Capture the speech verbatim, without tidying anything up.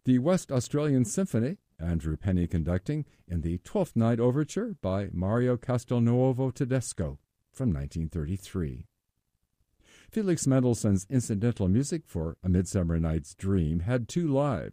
The West Australian Symphony, Andrew Penny conducting, in the Twelfth Night Overture by Mario Castelnuovo Tedesco from nineteen thirty-three. Felix Mendelssohn's incidental music for A Midsummer Night's Dream had two lives.